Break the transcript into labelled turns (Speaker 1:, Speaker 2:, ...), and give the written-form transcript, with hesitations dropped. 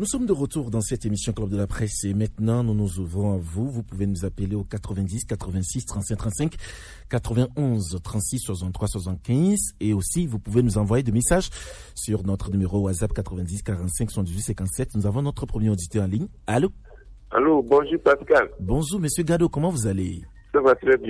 Speaker 1: Nous sommes de retour dans cette émission Club de la Presse et maintenant nous nous ouvrons à vous. Vous pouvez nous appeler au 90 86 35 35 91 36 63 75 et aussi vous pouvez nous envoyer des messages sur notre numéro WhatsApp 90 45 78 57. Nous avons notre premier auditeur en ligne. Allô?
Speaker 2: Allô, bonjour Pascal.
Speaker 1: Bonjour Monsieur Gado, comment vous allez?
Speaker 2: Ça va très bien.